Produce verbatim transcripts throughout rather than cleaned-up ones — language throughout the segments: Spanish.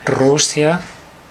Rusia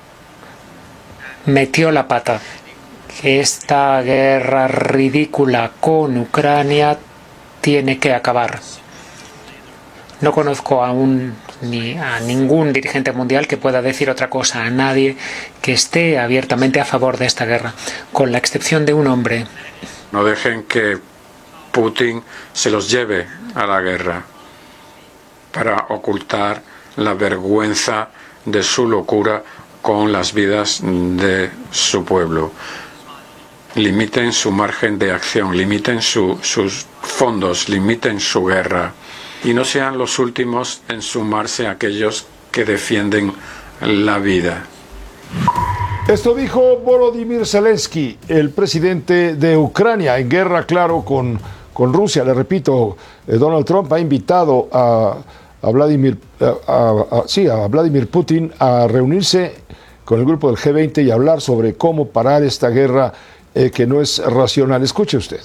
metió la pata. Esta guerra ridícula con Ucrania tiene que acabar. No conozco aún ni a ningún dirigente mundial que pueda decir otra cosa, a nadie que esté abiertamente a favor de esta guerra, con la excepción de un hombre. No dejen que Putin se los lleve a la guerra para ocultar la vergüenza de su locura con las vidas de su pueblo. Limiten su margen de acción, limiten su, sus fondos, limiten su guerra y no sean los últimos en sumarse a aquellos que defienden la vida. Esto dijo Volodymyr Zelensky, el presidente de Ucrania, en guerra, claro, con, con Rusia. Le repito, eh, Donald Trump ha invitado a, a, Vladimir, a, a, a, sí, a Vladimir Putin a reunirse con el grupo del G veinte y hablar sobre cómo parar esta guerra eh, que no es racional. Escuche usted.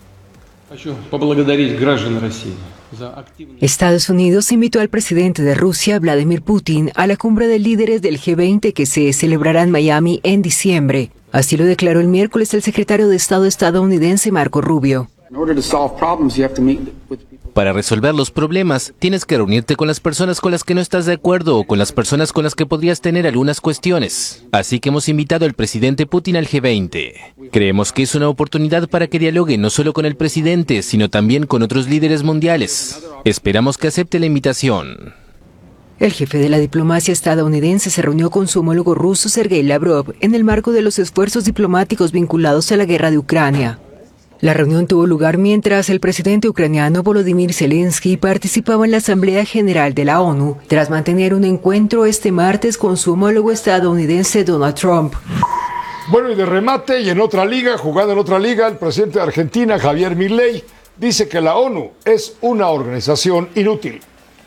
Estados Unidos invitó al presidente de Rusia, Vladimir Putin, a la cumbre de líderes del G veinte que se celebrará en Miami en diciembre. Así lo declaró el miércoles el secretario de Estado estadounidense Marco Rubio. Para resolver los problemas, tienes que reunirte con las personas con las que no estás de acuerdo o con las personas con las que podrías tener algunas cuestiones. Así que hemos invitado al presidente Putin al G veinte. Creemos que es una oportunidad para que dialogue no solo con el presidente, sino también con otros líderes mundiales. Esperamos que acepte la invitación. El jefe de la diplomacia estadounidense se reunió con su homólogo ruso Sergei Lavrov en el marco de los esfuerzos diplomáticos vinculados a la guerra de Ucrania. La reunión tuvo lugar mientras el presidente ucraniano Volodymyr Zelensky participaba en la Asamblea General de la ONU, tras mantener un encuentro este martes con su homólogo estadounidense Donald Trump. Bueno, y de remate, y en otra liga, jugando en otra liga, el presidente de Argentina, Javier Milei, dice que la ONU es una organización inútil.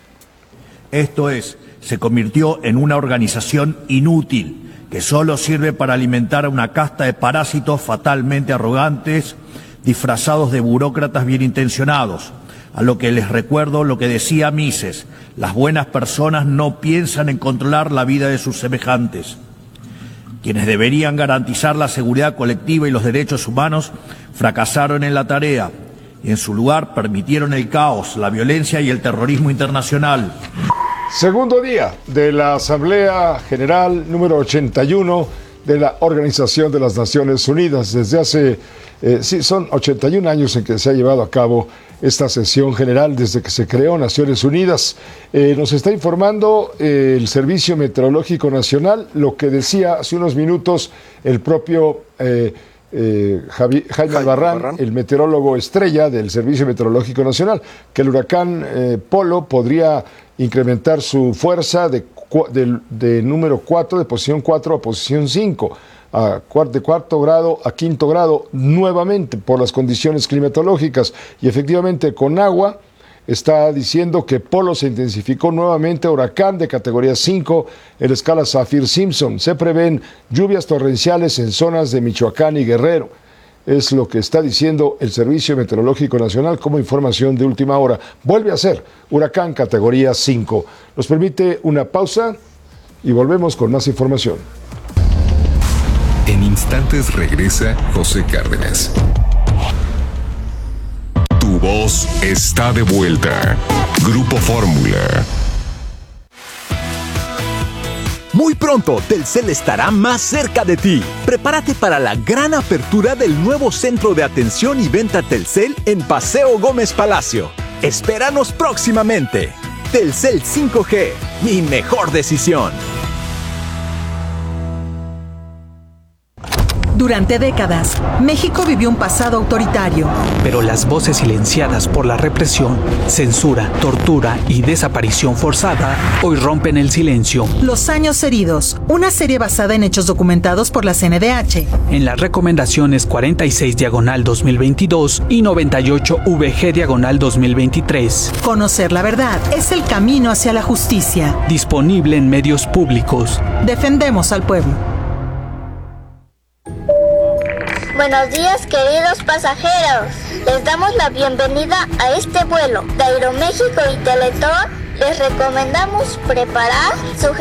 Esto es, se convirtió en una organización inútil, que solo sirve para alimentar a una casta de parásitos fatalmente arrogantes, disfrazados de burócratas bien intencionados, a lo que les recuerdo lo que decía Mises: las buenas personas no piensan en controlar la vida de sus semejantes. Quienes deberían garantizar la seguridad colectiva y los derechos humanos fracasaron en la tarea y en su lugar permitieron el caos, la violencia y el terrorismo internacional. Segundo día de la Asamblea General número ochenta y uno de la Organización de las Naciones Unidas. Desde hace, eh, sí, son ochenta y un años en que se ha llevado a cabo esta sesión general desde que se creó Naciones Unidas. Eh, nos está informando eh, el Servicio Meteorológico Nacional, lo que decía hace unos minutos el propio eh, eh, Javi, Jaime Albarrán, el meteorólogo estrella del Servicio Meteorológico Nacional, que el huracán eh, Polo podría incrementar su fuerza de, de, de número cuatro, de posición cuatro a posición cinco, a cuarto, de cuarto grado a quinto grado nuevamente por las condiciones climatológicas. Y efectivamente con agua está diciendo que Polo se intensificó nuevamente a huracán de categoría cinco en la escala Saffir-Simpson. Se prevén lluvias torrenciales en zonas de Michoacán y Guerrero. Es lo que está diciendo el Servicio Meteorológico Nacional como información de última hora. Vuelve a ser huracán categoría cinco. Nos permite una pausa y volvemos con más información. En instantes regresa José Cárdenas. Tu voz está de vuelta. Grupo Fórmula. Muy pronto, Telcel estará más cerca de ti. Prepárate para la gran apertura del nuevo centro de atención y venta Telcel en Paseo Gómez Palacio. Espéranos próximamente. Telcel cinco G, mi mejor decisión. Durante décadas, México vivió un pasado autoritario. Pero las voces silenciadas por la represión, censura, tortura y desaparición forzada hoy rompen el silencio. Los años heridos, una serie basada en hechos documentados por la C N D H. En las recomendaciones cuarenta y seis diagonal dos mil veintidós y noventa y ocho V G diagonal dos mil veintitrés. Conocer la verdad es el camino hacia la justicia. Disponible en medios públicos. Defendemos al pueblo. Buenos días, queridos pasajeros. Les damos la bienvenida a este vuelo de Aeroméxico y Teletón. Les recomendamos preparar su